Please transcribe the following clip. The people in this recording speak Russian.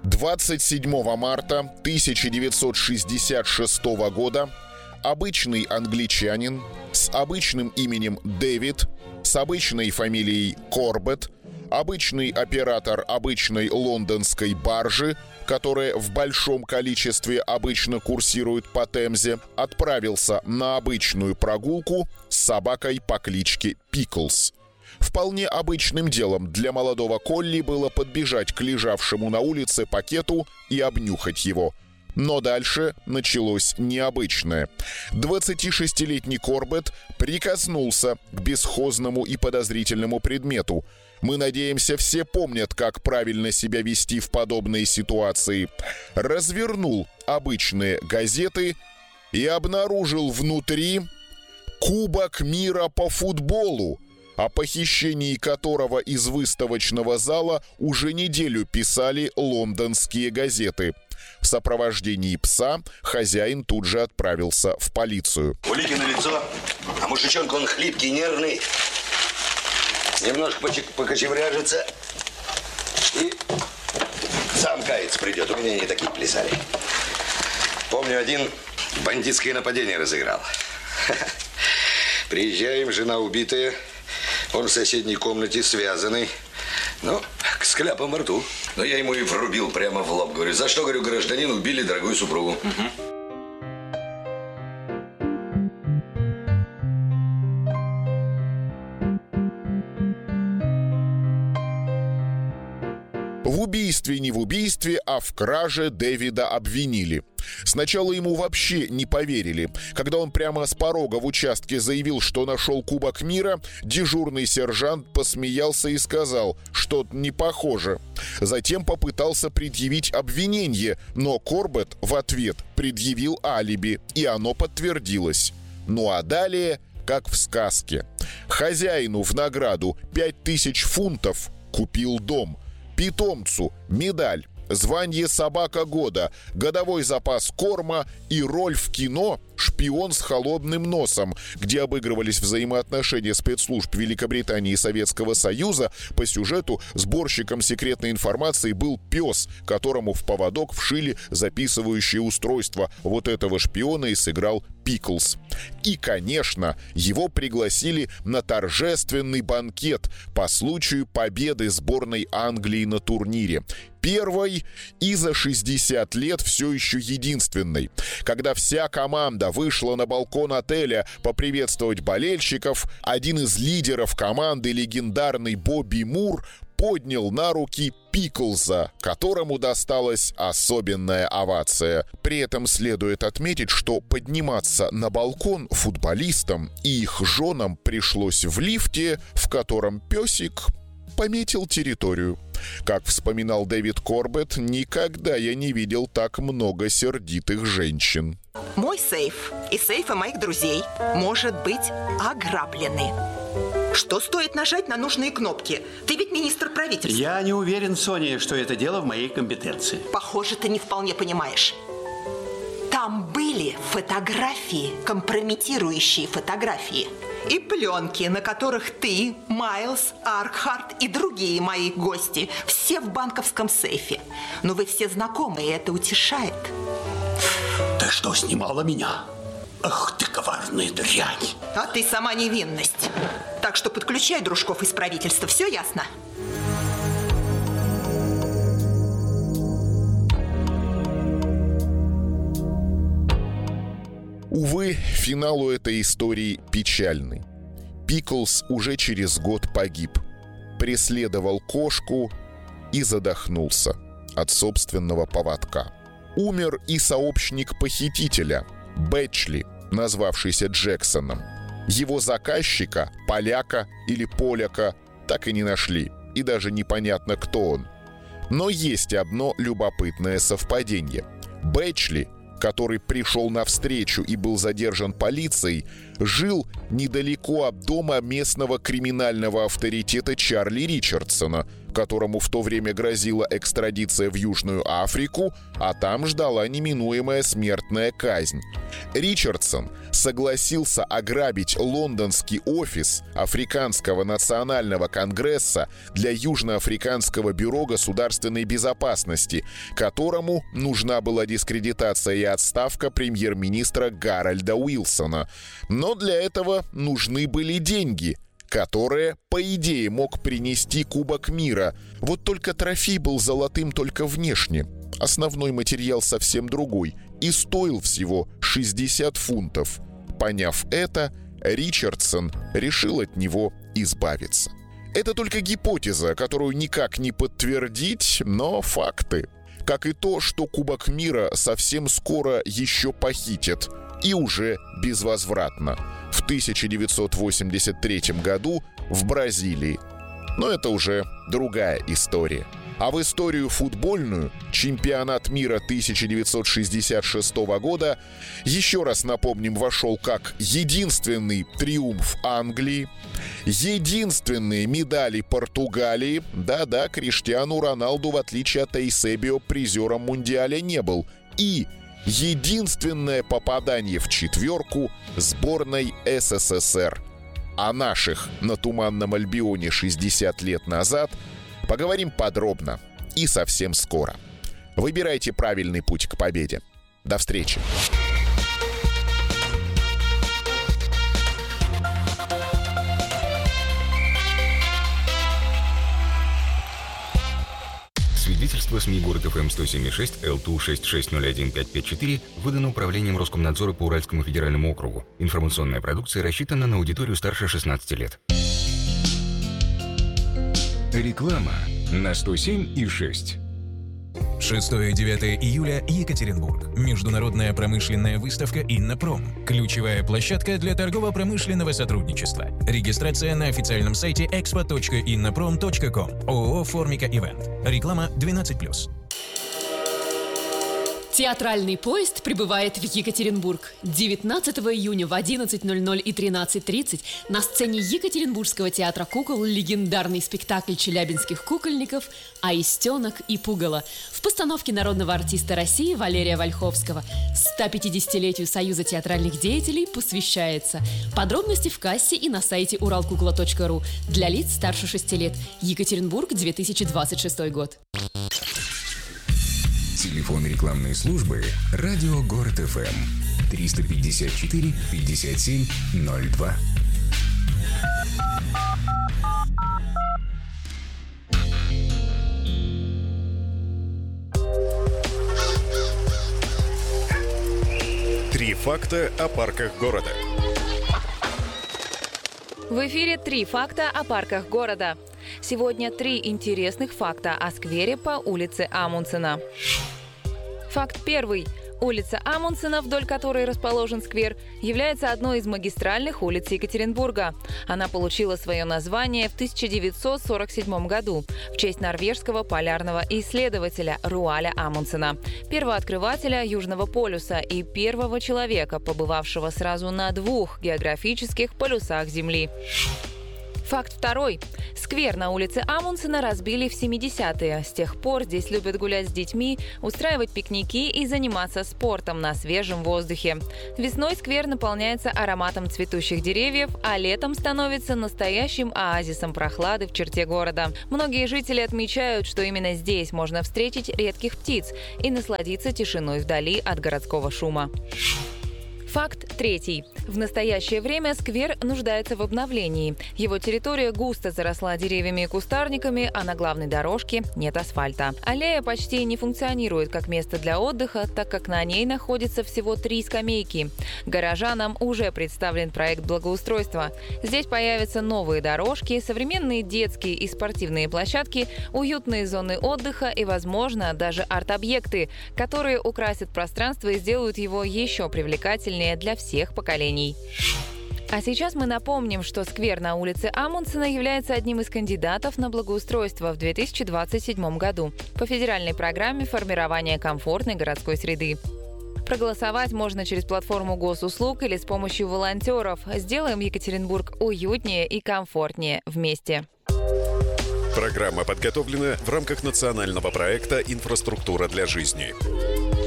27 марта 1966 года обычный англичанин с обычным именем Дэвид, с обычной фамилией Корбетт, обычный оператор обычной лондонской баржи, которая в большом количестве обычно курсирует по Темзе, отправился на обычную прогулку с собакой по кличке Пиклз. Вполне обычным делом для молодого колли было подбежать к лежавшему на улице пакету и обнюхать его. Но дальше началось необычное. 26-летний Корбетт прикоснулся к бесхозному и подозрительному предмету. Мы надеемся, все помнят, как правильно себя вести в подобной ситуации. Развернул обычные газеты и обнаружил внутри Кубок мира по футболу, о похищении которого из выставочного зала уже неделю писали лондонские газеты. В сопровождении пса хозяин тут же отправился в полицию. Улики налицо, а мужичонка он хлипкий, нервный. Немножко покочевряжется и сам каяться придет. У меня не такие плясали. Помню, один бандитское нападение разыграл. Приезжаем, жена убитая, он в соседней комнате связанный, ну, с кляпом во рту. Но я ему и врубил прямо в лоб. Говорю, за что, говорю, гражданин, убили дорогую супругу. В убийстве не в убийстве, а в краже Дэвида обвинили. Сначала ему вообще не поверили. Когда он прямо с порога в участке заявил, что нашел Кубок мира, дежурный сержант посмеялся и сказал, что-то не похоже. Затем попытался предъявить обвинение, но Корбетт в ответ предъявил алиби, и оно подтвердилось. Ну а далее, как в сказке. Хозяину в награду 5000 фунтов купил дом, питомцу медаль, звание «Собака года», годовой запас корма и роль в кино «Шпион с холодным носом», где обыгрывались взаимоотношения спецслужб Великобритании и Советского Союза. По сюжету сборщиком секретной информации был пес, которому в поводок вшили записывающее устройство. Вот этого шпиона и сыграл Пиклз. И, конечно, его пригласили на торжественный банкет по случаю победы сборной Англии на турнире. Первой и за 60 лет все еще единственной. Когда вся команда вышла на балкон отеля поприветствовать болельщиков, один из лидеров команды, легендарный Бобби Мур, поднял на руки Пиклза, которому досталась особенная овация. При этом следует отметить, что подниматься на балкон футболистам и их женам пришлось в лифте, в котором песик пометил территорию. Как вспоминал Дэвид Корбетт, никогда я не видел так много сердитых женщин. Мой сейф и сейфы моих друзей может быть ограблены. Что стоит нажать на нужные кнопки? Ты ведь министр правительства. Я не уверен, Соня, что это дело в моей компетенции. Похоже, ты не вполне понимаешь. Там были фотографии, компрометирующие фотографии. И пленки, на которых ты, Майлз, Аркхарт и другие мои гости, все в банковском сейфе. Но вы все знакомы, и это утешает. Ты что, снимала меня? Ах ты, коварная дрянь. А ты сама невинность. Так что подключай дружков из правительства, все ясно? Увы, финал у этой истории печальный. Пиклз уже через год погиб. Преследовал кошку и задохнулся от собственного поводка. Умер и сообщник похитителя, Бэтчли, назвавшийся Джексоном. Его заказчика, поляка или поляка, так и не нашли, и даже непонятно, кто он. Но есть одно любопытное совпадение. Бэтчли, который пришел навстречу и был задержан полицией, жил недалеко от дома местного криминального авторитета Чарли Ричардсона, которому в то время грозила экстрадиция в Южную Африку, а там ждала неминуемая смертная казнь. Ричардсон согласился ограбить лондонский офис Африканского национального конгресса для Южноафриканского бюро государственной безопасности, которому нужна была дискредитация и отставка премьер-министра Гарольда Уилсона. Но для этого нужны были деньги, которые, по идее, мог принести Кубок мира. Вот только трофей был золотым только внешне. Основной материал совсем другой и стоил всего 60 фунтов. Поняв это, Ричардсон решил от него избавиться. Это только гипотеза, которую никак не подтвердить, но факты. Как и то, что Кубок мира совсем скоро еще похитят. И уже безвозвратно. В 1983 году в Бразилии. Но это уже другая история. А в историю футбольную чемпионат мира 1966 года, еще раз напомним, вошел как единственный триумф Англии, единственные медали Португалии. Да-да, Криштиану Роналду, в отличие от Эйсебио, призером Мундиаля не был. И единственное попадание в четверку сборной СССР. О наших на Туманном Альбионе 60 лет назад поговорим подробно и совсем скоро. Выбирайте правильный путь к победе. До встречи! Свидетельство СМИ «Город ФМ» 107,6 ЛТУ-6601-554 выдано Управлением Роскомнадзора по Уральскому федеральному округу. Информационная продукция рассчитана на аудиторию старше 16 лет. Реклама на 107,6. 6-9 июля, Екатеринбург. Международная промышленная выставка «Иннопром». Ключевая площадка для торгово-промышленного сотрудничества. Регистрация на официальном сайте expo.innoprom.com. ООО «Формика Ивент». Реклама 12+. Театральный поезд прибывает в Екатеринбург. 19 июня в 11:00 и 13:30 на сцене Екатеринбургского театра кукол легендарный спектакль челябинских кукольников «Аистенок и пугало» в постановке народного артиста России Валерия Вольховского. 150-летию Союза театральных деятелей посвящается. Подробности в кассе и на сайте уралкукла.ру. Для лиц старше 6 лет. Екатеринбург, 2026 год. Телефон рекламной службы «Радио Город ФМ» 354 57 02. Три факта о парках города. В эфире «Три факта о парках города». Сегодня 3 интересных факта о сквере по улице Амундсена. Факт первый. Улица Амундсена, вдоль которой расположен сквер, является одной из магистральных улиц Екатеринбурга. Она получила свое название в 1947 году в честь норвежского полярного исследователя Руаля Амундсена, первооткрывателя Южного полюса и первого человека, побывавшего сразу на 2 географических полюсах Земли. Факт второй. Сквер на улице Амундсена разбили в 70-е. С тех пор здесь любят гулять с детьми, устраивать пикники и заниматься спортом на свежем воздухе. Весной сквер наполняется ароматом цветущих деревьев, а летом становится настоящим оазисом прохлады в черте города. Многие жители отмечают, что именно здесь можно встретить редких птиц и насладиться тишиной вдали от городского шума. Факт третий. В настоящее время сквер нуждается в обновлении. Его территория густо заросла деревьями и кустарниками, а на главной дорожке нет асфальта. Аллея почти не функционирует как место для отдыха, так как на ней находится всего 3 скамейки. Горожанам уже представлен проект благоустройства. Здесь появятся новые дорожки, современные детские и спортивные площадки, уютные зоны отдыха и, возможно, даже арт-объекты, которые украсят пространство и сделают его еще привлекательнее для всех поколений. А сейчас мы напомним, что сквер на улице Амундсена является одним из кандидатов на благоустройство в 2027 году по федеральной программе формирования комфортной городской среды. Проголосовать можно через платформу госуслуг или с помощью волонтеров. Сделаем Екатеринбург уютнее и комфортнее вместе. Программа подготовлена в рамках национального проекта «Инфраструктура для жизни».